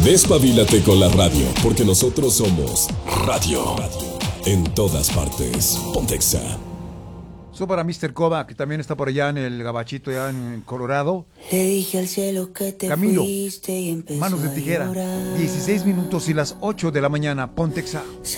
Despabilate con la radio, porque nosotros somos radio. En todas partes. Pontexa. Eso para Mr. Cova, que también está por allá en el Gabachito, ya en Colorado. Le dije al cielo que te Camilo, fuiste y empezó manos de tijera. a llorar. 16 minutos y las 8 de la mañana. Pontexa.